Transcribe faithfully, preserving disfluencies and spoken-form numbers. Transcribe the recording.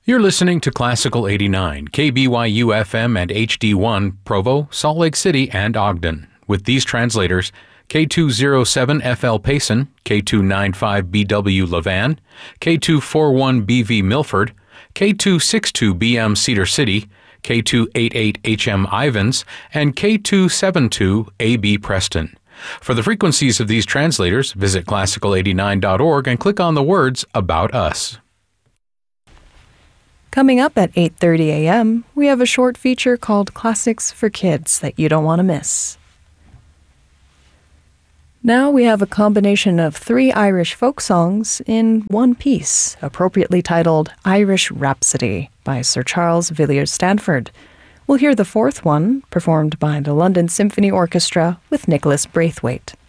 You're listening to Classical eighty-nine, K B Y U F M and H D one, Provo, Salt Lake City, and Ogden. With these translators, K two oh seven F L Payson, K two ninety-five B W Levan, K two forty-one B V Milford, K two sixty-two B M Cedar City, K two eighty-eight H M Ivins, and K two seventy-two A B Preston. For the frequencies of these translators, visit classical eighty-nine dot org and click on the words About Us. Coming up at eight thirty a.m., we have a short feature called Classics for Kids that you don't want to miss. Now we have a combination of three Irish folk songs in one piece, appropriately titled Irish Rhapsody by Sir Charles Villiers Stanford. We'll hear the fourth one, performed by the London Symphony Orchestra with Nicholas Braithwaite.